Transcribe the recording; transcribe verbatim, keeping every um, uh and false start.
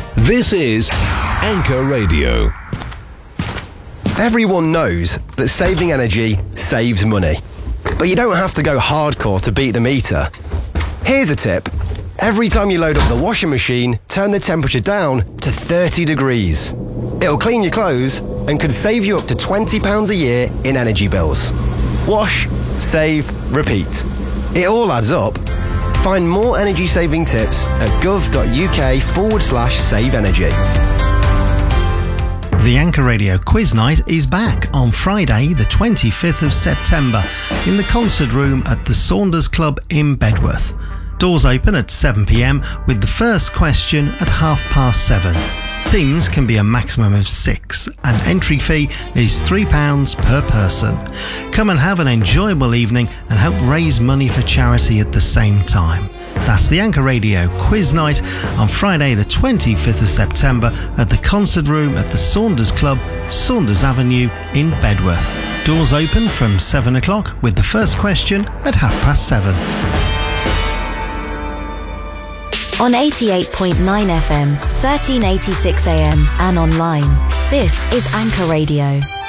This is Anchor Radio. Everyone knows that saving energy saves money. But you don't have to go hardcore to beat the meter. Here's a tip. Every time you load up the washing machine, turn the temperature down to thirty degrees. It'll clean your clothes and could save you up to twenty pounds a year in energy bills. Wash, save, repeat. It all adds up. Find more energy saving tips at gov.uk forward slash save energy. The Anchor Radio Quiz Night is back on Friday the twenty-fifth of September in the concert room at the Saunders Club in Bedworth. Doors open at seven p m with the first question at half past seven. Teams can be a maximum of six and entry fee is three pounds per person. Come and have an enjoyable evening and help raise money for charity at the same time. That's the Anchor Radio Quiz Night on Friday the twenty-fifth of September at the concert room at the Saunders Club, Saunders Avenue in Bedworth. Doors open from seven o'clock with the first question at half past seven. On eighty-eight point nine F M, thirteen eighty-six A M and online. This is Anchor Radio.